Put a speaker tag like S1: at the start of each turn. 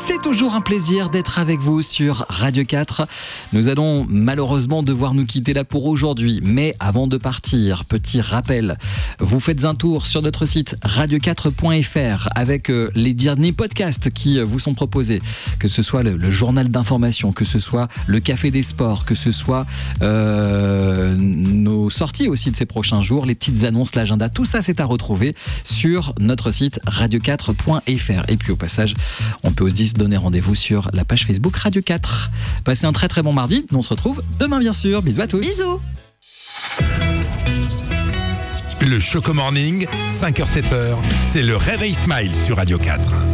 S1: C'est toujours un plaisir d'être avec vous sur Radio 4. Nous allons malheureusement devoir nous quitter là pour aujourd'hui. Mais avant de partir, petit rappel, vous faites un tour sur notre site radio4.fr avec les derniers podcasts qui vous sont proposés. Que ce soit le journal d'information, que ce soit le café des sports, que ce soit nos sorties aussi de ces prochains jours, les petites annonces, l'agenda, tout ça c'est à retrouver sur notre site radio4.fr. Et puis au passage, on peut aussi se donner rendez-vous sur la page Facebook Radio 4. Passez un très très bon mardi. Nous on se retrouve demain bien sûr. Bisous à tous.
S2: Bisous.
S3: Le Choco Morning, 5h-7h, c'est le Réveil Smile sur Radio 4.